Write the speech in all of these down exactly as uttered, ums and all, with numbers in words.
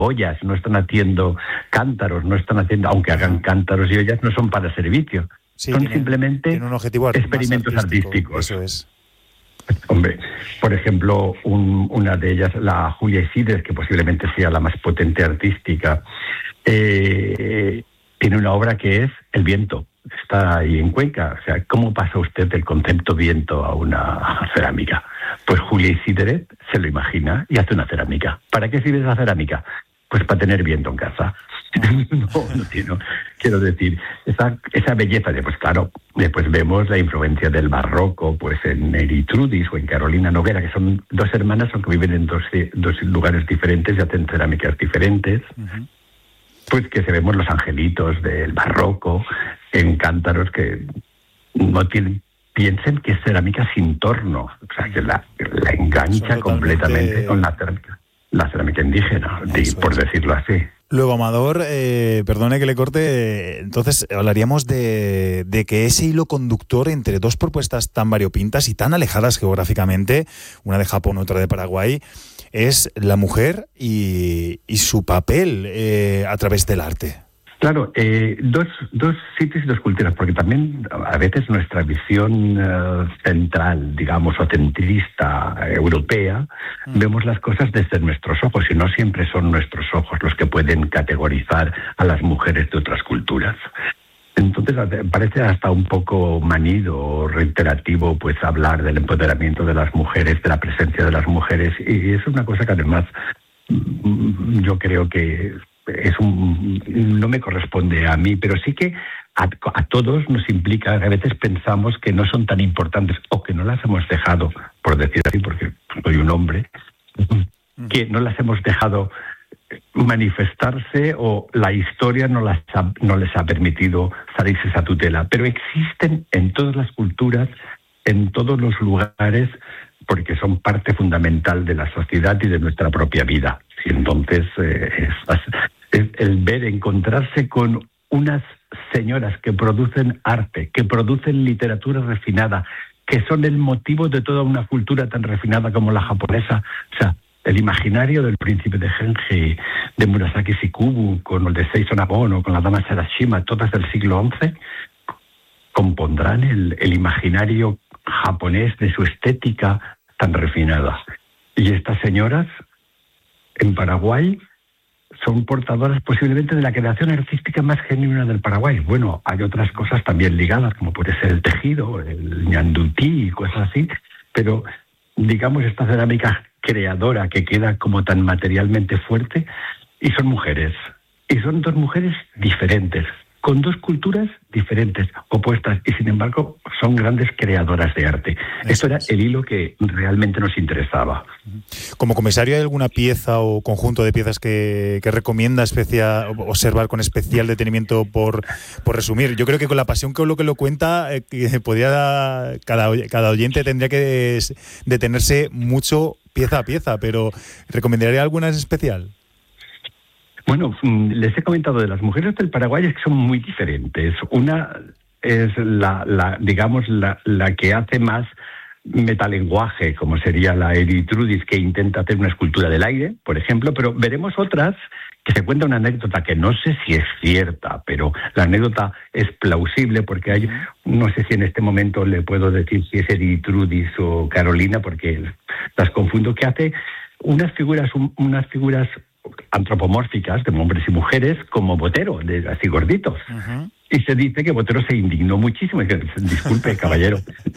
ollas, no están haciendo cántaros, no están haciendo, aunque hagan cántaros y ollas, no son para servicio. Sí, son tienen, simplemente tienen un objetivo art- experimentos más artístico, artísticos. Eso es. Hombre, por ejemplo, un, una de ellas, la Julia Isidres, que posiblemente sea la más potente artística, eh, tiene una obra que es El viento. Está ahí en Cuenca. O sea, ¿cómo pasa usted del concepto viento a una cerámica? Pues Julia Isidres se lo imagina y hace una cerámica. ¿Para qué sirve esa cerámica? Pues para tener viento en casa. No, no tiene, quiero decir, esa, esa belleza de, pues claro, después vemos la influencia del barroco, pues en Eritrudis o en Carolina Noguera, que son dos hermanas, aunque viven en dos, dos lugares diferentes y hacen cerámicas diferentes. Uh-huh. Pues que se vemos los angelitos del barroco en cántaros que no tienen, piensen que es cerámica sin torno, o sea, que la, la engancha completamente con la cerámica, la cerámica indígena, de, por decirlo así. Luego, Amador, eh, perdone que le corte, entonces hablaríamos de, de que ese hilo conductor entre dos propuestas tan variopintas y tan alejadas geográficamente, una de Japón, otra de Paraguay, es la mujer y, y su papel eh, a través del arte. Claro, eh, dos, dos sitios y dos culturas, porque también a veces nuestra visión uh, central, digamos, o centrista uh, europea, mm. vemos las cosas desde nuestros ojos, y no siempre son nuestros ojos los que pueden categorizar a las mujeres de otras culturas. Entonces parece hasta un poco manido o reiterativo pues hablar del empoderamiento de las mujeres, de la presencia de las mujeres, y es una cosa que además yo creo que es un, no me corresponde a mí, pero sí que a, a todos nos implica, a veces pensamos que no son tan importantes o que no las hemos dejado, por decir así, porque soy un hombre, que no las hemos dejado manifestarse o la historia no, las ha, no les ha permitido salirse esa tutela, pero existen en todas las culturas, en todos los lugares, porque son parte fundamental de la sociedad y de nuestra propia vida. Y entonces eh, es, es el ver, encontrarse con unas señoras que producen arte, que producen literatura refinada, que son el motivo de toda una cultura tan refinada como la japonesa. O sea, el imaginario del príncipe de Genji, de Murasaki Shikubu, con el de Seisho Nagono, con la dama Sarashima, todas del siglo once, compondrán el, el imaginario japonés de su estética tan refinada. Y estas señoras, en Paraguay, son portadoras posiblemente de la creación artística más genuina del Paraguay. Bueno, hay otras cosas también ligadas, como puede ser el tejido, el ñandutí y cosas así, pero digamos esta cerámica creadora que queda como tan materialmente fuerte, y son mujeres. Y son dos mujeres diferentes, con dos culturas diferentes, opuestas, y sin embargo son grandes creadoras de arte. Eso era el hilo que realmente nos interesaba. Como comisario, ¿hay alguna pieza o conjunto de piezas que, que recomienda especia, observar con especial detenimiento por, por resumir? Yo creo que con la pasión con lo que lo cuenta, eh, que podría, cada, cada oyente tendría que detenerse mucho pieza a pieza, pero ¿recomendaría alguna en especial? Bueno, les he comentado de las mujeres del Paraguay, es que son muy diferentes. Una es la, la digamos, la, la que hace más metalenguaje, como sería la Eritrudis, que intenta hacer una escultura del aire, por ejemplo, pero veremos otras que se cuenta una anécdota que no sé si es cierta, pero la anécdota es plausible porque hay, no sé si en este momento le puedo decir si es Eritrudis o Carolina, porque las confundo, que hace unas figuras, unas figuras antropomórficas de hombres y mujeres como Botero, de así gorditos. Uh-huh. Y se dice que Botero se indignó muchísimo y que, disculpe, caballero,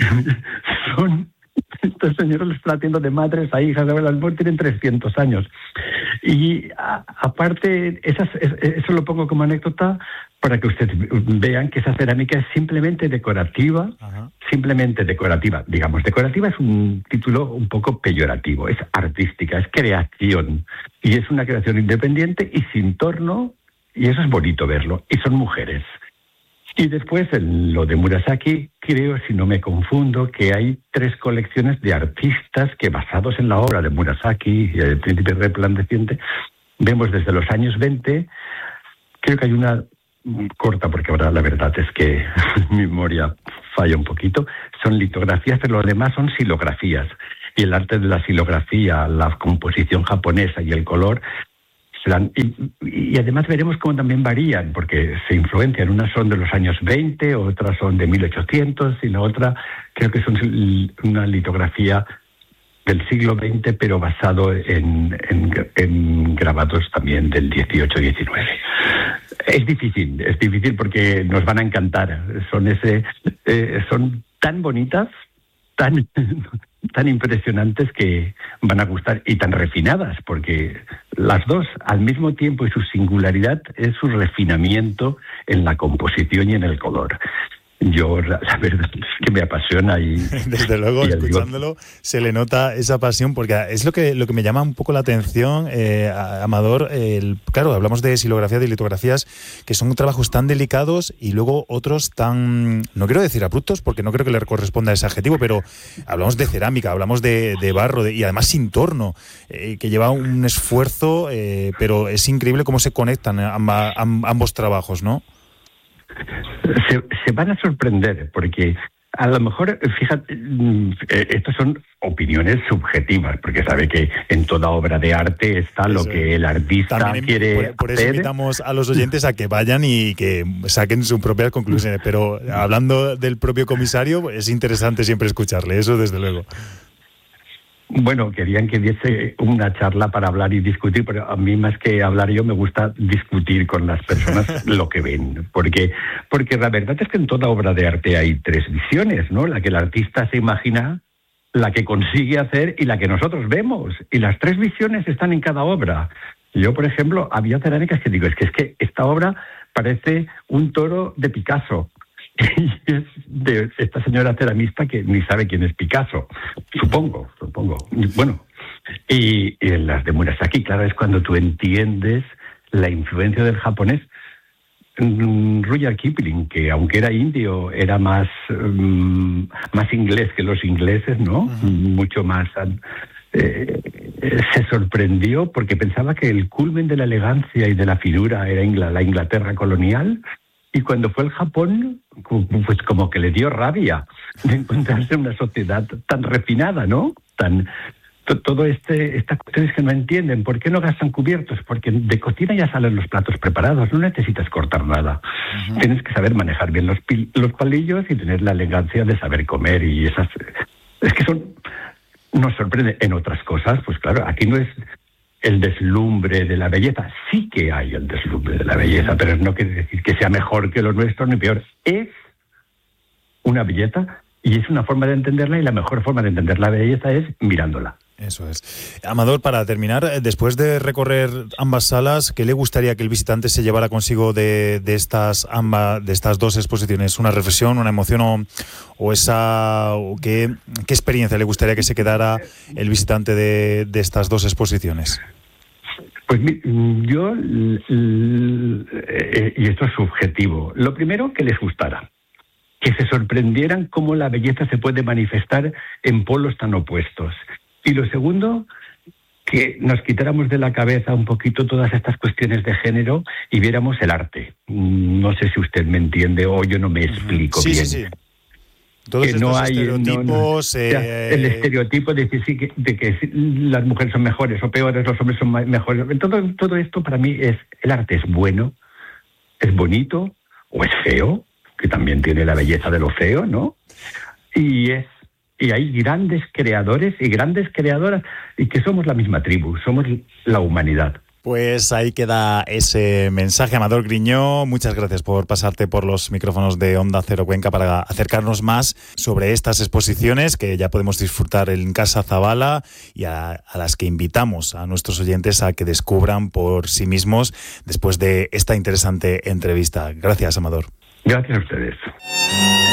son estos señores los están haciendo de madres a hijas, de las mujeres tienen trescientos años. Y a, aparte, esas, es, eso lo pongo como anécdota para que ustedes vean que esa cerámica es simplemente decorativa, uh-huh. simplemente decorativa. Digamos, decorativa es un título un poco peyorativo, es artística, es creación. Y es una creación independiente y sin torno, y eso es bonito verlo. Y son mujeres. Y después, en lo de Murasaki, creo, si no me confundo, que hay tres colecciones de artistas que, basados en la obra de Murasaki y el príncipe resplandeciente, vemos desde los años veinte, creo que hay una corta, porque ahora la verdad es que mi memoria falla un poquito, son litografías, pero lo demás son silografías. Y el arte de la silografía, la composición japonesa y el color serán, y, y además veremos cómo también varían, porque se influencian. Unas son de los años veinte, otras son de mil ochocientos, y la otra creo que son una litografía del siglo veinte, pero basado en, en, en grabados también del dieciocho diecinueve. Es difícil, es difícil porque nos van a encantar. Son ese, eh, son tan bonitas, tan, tan impresionantes que van a gustar, y tan refinadas, porque las dos al mismo tiempo, y su singularidad es su refinamiento en la composición y en el color. Yo, la, la verdad es que me apasiona y... Desde luego, y escuchándolo, digo, se le nota esa pasión, porque es lo que lo que me llama un poco la atención, eh, Amador. El, claro, hablamos de silografía, de litografías, que son trabajos tan delicados, y luego otros tan, no quiero decir abruptos, porque no creo que le corresponda ese adjetivo, pero hablamos de cerámica, hablamos de, de barro, de, y además sin torno, eh, que lleva un esfuerzo, eh, pero es increíble cómo se conectan amba, ambos trabajos, ¿no? Se, se van a sorprender, porque a lo mejor, fíjate, estas son opiniones subjetivas, porque sabe que en toda obra de arte está eso, lo que el artista también quiere por, por eso hacer. Invitamos a los oyentes a que vayan y que saquen sus propias conclusiones, pero hablando del propio comisario, es interesante siempre escucharle, eso desde luego. Bueno, querían que diese una charla para hablar y discutir, pero a mí más que hablar yo me gusta discutir con las personas lo que ven, porque porque la verdad es que en toda obra de arte hay tres visiones, ¿no? La que el artista se imagina, la que consigue hacer y la que nosotros vemos, y las tres visiones están en cada obra. Yo, por ejemplo, había cerámicas que digo, es que es que esta obra parece un toro de Picasso. Y es de esta señora ceramista que ni sabe quién es Picasso, supongo, supongo. Bueno, y, y en las de Murasaki, claro, es cuando tú entiendes la influencia del japonés. Rudyard Kipling, que aunque era indio, era más, um, más inglés que los ingleses, ¿no? Uh-huh. Mucho más... Eh, se sorprendió porque pensaba que el culmen de la elegancia y de la finura era Ingl- la Inglaterra colonial. Y cuando fue al Japón, pues como que le dio rabia de encontrarse en una sociedad tan refinada, ¿no? Tan to, todo este estas cuestiones que no entienden. ¿Por qué no gastan cubiertos? Porque de cocina ya salen los platos preparados, no necesitas cortar nada. Uh-huh. Tienes que saber manejar bien los pil, los palillos y tener la elegancia de saber comer, y esas es que son nos sorprende. En otras cosas, pues claro, aquí no es el deslumbre de la belleza. Sí que hay el deslumbre de la belleza, pero no quiere decir que sea mejor que lo nuestro ni peor. Es una belleza y es una forma de entenderla, y la mejor forma de entender la belleza es mirándola. Eso es. Amador, para terminar, después de recorrer ambas salas, ¿qué le gustaría que el visitante se llevara consigo de, de estas ambas, de estas dos exposiciones? ¿Una reflexión, una emoción o, o esa o qué, qué experiencia le gustaría que se quedara el visitante de, de estas dos exposiciones? Pues yo, y esto es subjetivo, lo primero, que les gustara, que se sorprendieran cómo la belleza se puede manifestar en polos tan opuestos. Y lo segundo, que nos quitáramos de la cabeza un poquito todas estas cuestiones de género y viéramos el arte. No sé si usted me entiende o yo no me explico sí, bien. Sí, sí. Todos que estos no hay estereotipos... No, no, eh... el estereotipo de, decir, sí, que, de que las mujeres son mejores o peores, los hombres son mejores. Todo, todo esto para mí es... El arte es bueno, es bonito o es feo, que también tiene la belleza de lo feo, ¿no? Y es y hay grandes creadores y grandes creadoras, y que somos la misma tribu, somos la humanidad. Pues ahí queda ese mensaje. Amador Griñó, muchas gracias por pasarte por los micrófonos de Onda Cero Cuenca para acercarnos más sobre estas exposiciones que ya podemos disfrutar en Casa Zabala, y a, a las que invitamos a nuestros oyentes a que descubran por sí mismos después de esta interesante entrevista. Gracias, Amador. Gracias a ustedes.